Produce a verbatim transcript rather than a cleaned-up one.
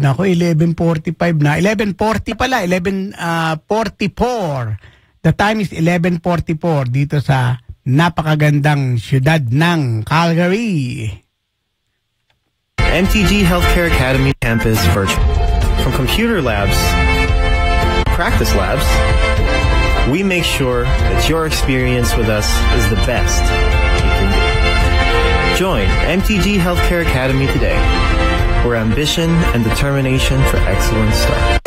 Nako, eleven forty-five na. eleven forty pala, eleven forty-four. The time is eleven forty-four dito sa napakagandang siyudad ng Calgary. M T G Healthcare Academy Campus Virtual. From computer labs, practice labs, we make sure that your experience with us is the best you can do. Join M T G Healthcare Academy today, where ambition and determination for excellence start.